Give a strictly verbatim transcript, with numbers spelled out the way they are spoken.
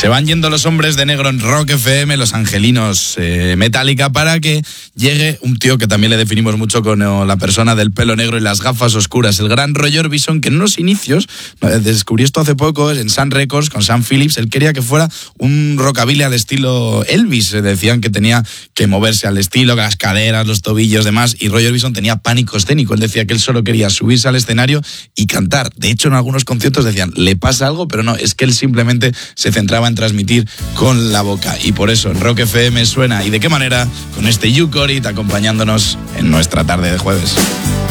Se van yendo los hombres de negro en Rock F M, los angelinos eh, Metallica, para que llegue un tío que también le definimos mucho con oh, la persona del pelo negro y las gafas oscuras, el gran Roy Orbison, que en unos inicios, descubrí esto hace poco en Sun Records con Sam Phillips, él quería que fuera un rockabilly al estilo Elvis, decían que tenía que moverse al estilo, las caderas, los tobillos, demás, y Roy Orbison tenía pánico escénico, él decía que él solo quería subirse al escenario y cantar. De hecho, en algunos conciertos decían, le pasa algo, pero no, es que él simplemente se centraba en transmitir con la boca, y por eso en Rock F M suena, y de qué manera, con este You Got It acompañándonos en nuestra tarde de jueves.